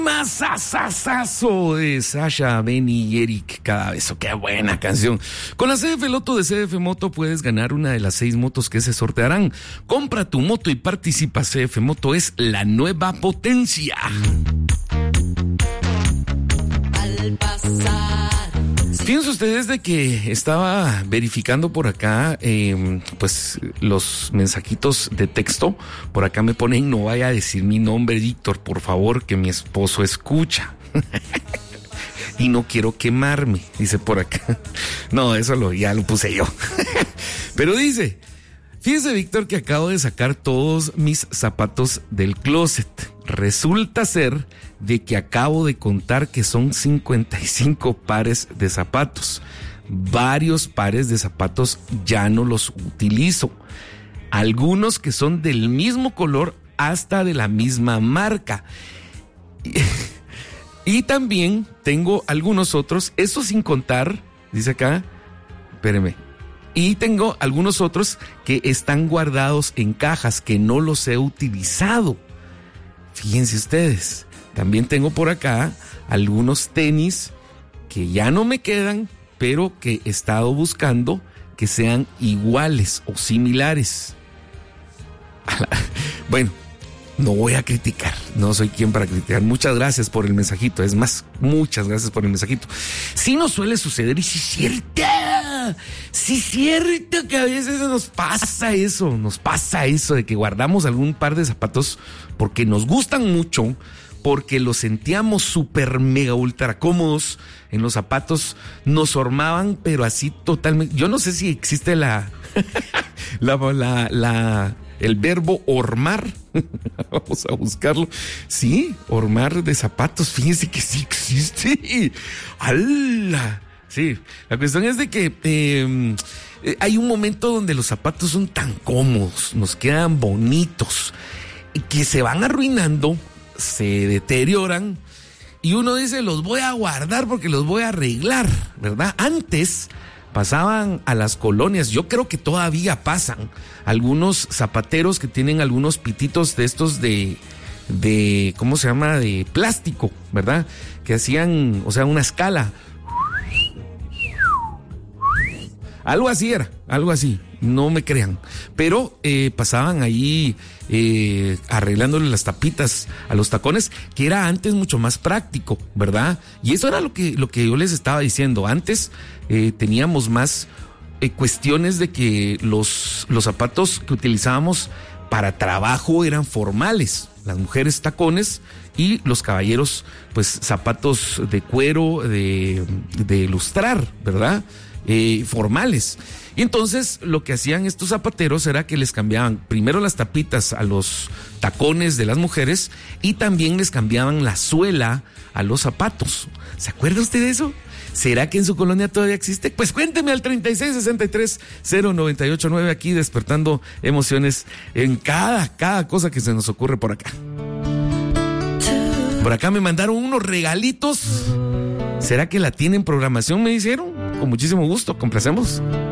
Masasasazo de Sasha, Benny y Eric cada vez. ¡Qué buena canción! Con la CF Loto de CF Moto puedes ganar una de las 6 motos que se sortearán. Compra tu moto y participa. CF Moto es la nueva potencia. Al pasar. Fíjense ustedes de que estaba verificando por acá, pues los mensajitos de texto. Por acá me ponen: no vaya a decir mi nombre, Víctor, por favor, que mi esposo escucha. Y no quiero quemarme, dice por acá. No, eso ya lo puse yo. Pero dice: fíjese, Víctor, que acabo de sacar todos mis zapatos del closet. Resulta ser de que acabo de contar que son 55 pares de zapatos. Varios pares de zapatos ya no los utilizo. Algunos que son del mismo color hasta de la misma marca. Y también tengo algunos otros, eso sin contar, dice acá, espéreme. Y tengo algunos otros que están guardados en cajas que no los he utilizado. Fíjense ustedes, también tengo por acá algunos tenis que ya no me quedan, pero que he estado buscando que sean iguales o similares. Bueno, no voy a criticar, no soy quien para criticar. Muchas gracias por el mensajito, es más, muchas gracias por el mensajito. Sí nos suele suceder, y sí es cierto que a veces nos pasa eso de que guardamos algún par de zapatos porque nos gustan mucho, porque los sentíamos súper mega ultra cómodos en los zapatos, nos hormaban, pero así totalmente. Yo no sé si existe el verbo hormar. Vamos a buscarlo. Sí, hormar de zapatos. Fíjense que sí existe. ¡Hala! Sí, la cuestión es de que hay un momento donde los zapatos son tan cómodos, nos quedan bonitos, que se van arruinando, se deterioran, y uno dice: los voy a guardar porque los voy a arreglar, ¿verdad? Antes pasaban a las colonias, yo creo que todavía pasan, algunos zapateros que tienen algunos pititos de estos de ¿cómo se llama? De plástico, ¿verdad? Que hacían, o sea, una escala. Algo así era, algo así, no me crean. Pero pasaban ahí arreglándole las tapitas a los tacones, que era antes mucho más práctico, ¿verdad? Y eso era lo que yo les estaba diciendo. Antes teníamos más cuestiones de que los zapatos que utilizábamos para trabajo eran formales. Las mujeres tacones y los caballeros, pues zapatos de cuero, de lustrar, ¿verdad? Formales. Y entonces lo que hacían estos zapateros era que les cambiaban primero las tapitas a los tacones de las mujeres y también les cambiaban la suela a los zapatos. ¿Se acuerda usted de eso? ¿Será que en su colonia todavía existe? Pues cuénteme al 36630989, aquí despertando emociones en cada cosa que se nos ocurre por acá. Por acá me mandaron unos regalitos. ¿Será que la tienen programación? Me dijeron. Con muchísimo gusto, complacemos.